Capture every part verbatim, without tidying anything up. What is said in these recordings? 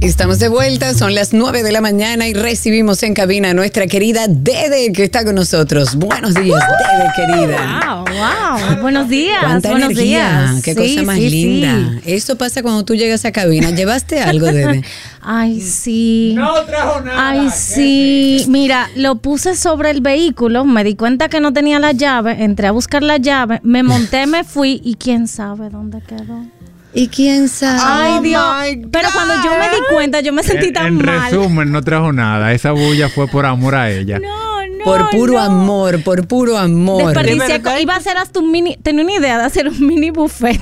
Estamos de vuelta, son las nueve de la mañana y recibimos en cabina a nuestra querida Dede, que está con nosotros. Buenos días, Dede, querida. Wow, wow. Buenos días. ¿Cuánta buenos energía? días. Qué sí, cosa más sí, linda. Sí. Esto pasa cuando tú llegas a cabina. ¿Llevaste algo, Dede? Ay, sí. No trajo nada. Ay, sí. Mira, lo puse sobre el vehículo, me di cuenta que no tenía la llave, entré a buscar la llave, me monté, me fui y quién sabe dónde quedó. ¿Y quién sabe? Ay, Oh Dios. Pero cuando yo me di cuenta, yo me sentí En, tan en mal. resumen, no trajo nada. Esa bulla fue por amor a ella. No, no. Por puro no. amor, por puro amor. Desperdicié. Iba a hacer hasta un mini. Tenía una idea de hacer un mini buffet.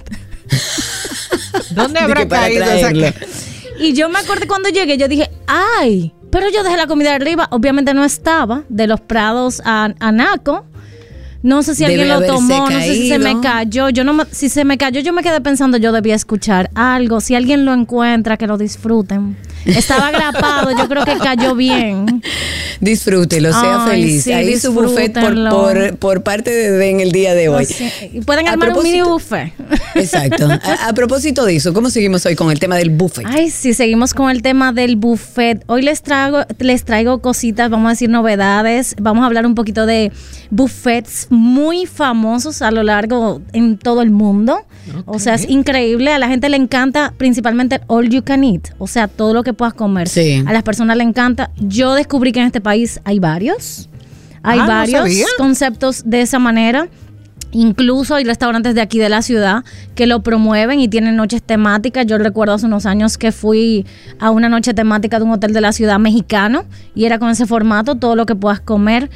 ¿Dónde De habrá que para caído traerlo. esa? Y yo me acuerdo cuando llegué, yo dije, ay, pero yo dejé la comida arriba. Obviamente no estaba, de los Prados a, a Naco. No sé si Debe alguien lo haberse tomó, no sé si se me caído. cayó. Yo no me- si se me cayó, yo me quedé pensando, yo debía escuchar algo. Si alguien lo encuentra, que lo disfruten. Estaba agrapado, yo creo que cayó bien. Disfrútelo, sea Ay, feliz. sí, Ahí su buffet por, disfrútenlo. por, por parte de Dede en el día de hoy. Pues sí, pueden A armar un mini propósito- buffet. Exacto. A, a propósito de eso, ¿cómo seguimos hoy con el tema del buffet? Ay, sí, seguimos con el tema del buffet. Hoy les traigo, les traigo cositas, vamos a decir novedades. Vamos a hablar un poquito de buffets muy famosos a lo largo en todo el mundo. O sea, es increíble. A la gente le encanta principalmente el all you can eat. O sea, todo lo que puedas comer. Sí. A las personas le encanta. Yo descubrí que en este país hay varios. Hay Ah, no varios sabía. conceptos de esa manera. Incluso hay restaurantes de aquí de la ciudad que lo promueven y tienen noches temáticas. Yo recuerdo hace unos años que fui a una noche temática de un hotel de la ciudad mexicano y era con ese formato, todo lo que puedas comer,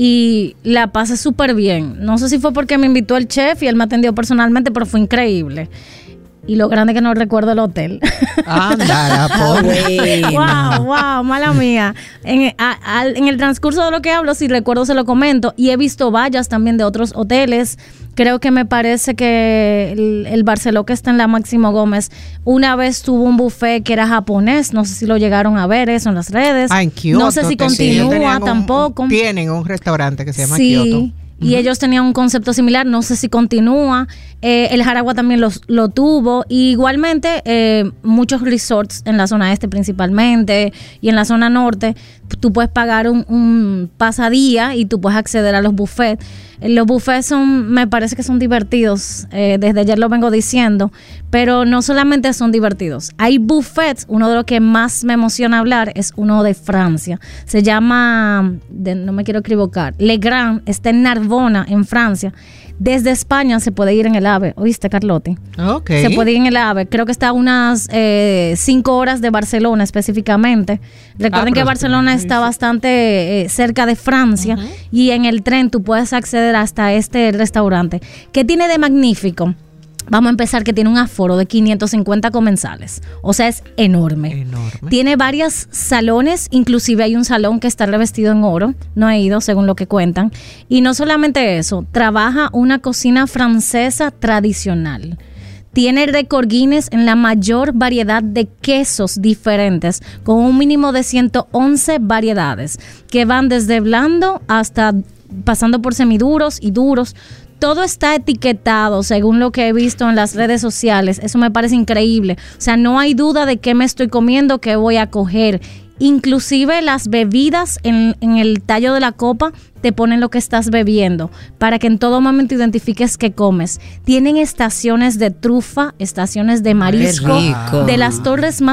y la pasé súper bien. No sé si fue porque me invitó el chef y él me atendió personalmente, pero fue increíble. Y lo grande que no recuerdo el hotel. Anda, la pobre. Bueno. Wow, wow, mala mía. En, a- al- en el transcurso de lo que hablo, si recuerdo se lo comento, y he visto vallas también de otros hoteles. Creo que me parece que el, el Barceló que está en la Máximo Gómez una vez tuvo un buffet que era japonés, no sé si lo llegaron a ver eso en las redes. Ah, en Kioto. No sé si te- continúa tenían un- tampoco. Tienen un restaurante que se llama Sí, Kioto. y ellos tenían un concepto similar, no sé si continúa. Eh, el Jaragua también los, lo tuvo. Y igualmente, eh, muchos resorts en la zona este principalmente y en la zona norte, tú puedes pagar un, un pasadía y tú puedes acceder a los buffets. Eh, Los buffets son, me parece que son divertidos, eh, desde ayer lo vengo diciendo, pero no solamente son divertidos. Hay buffets, uno de los que más me emociona hablar es uno de Francia. Se llama, de- no me quiero equivocar, Le Grand, está en Narbona, en Francia. Desde España se puede ir en el AVE, ¿oíste, Carlotti? Ok. Se puede ir en el AVE. Creo que está a unas eh, cinco horas de Barcelona específicamente. Recuerden Ah, que pero Barcelona sí, está sí. bastante eh, cerca de Francia, y en el tren tú puedes acceder hasta este restaurante. ¿Qué tiene de magnífico? Vamos a empezar que tiene un aforo de quinientos cincuenta comensales. O sea, es enorme. Enorme. Tiene varios salones, inclusive hay un salón que está revestido en oro. No he ido, según lo que cuentan. Y no solamente eso, trabaja una cocina francesa tradicional. Tiene récord Guinness en la mayor variedad de quesos diferentes, con un mínimo de ciento once variedades, que van desde blando hasta pasando por semiduros y duros. Todo está etiquetado según lo que he visto en las redes sociales. Eso me parece increíble. O sea, no hay duda de qué me estoy comiendo, qué voy a coger. Inclusive las bebidas en, en el tallo de la copa te ponen lo que estás bebiendo para que en todo momento identifiques qué comes. Tienen estaciones de trufa, estaciones de marisco, rico. de las torres más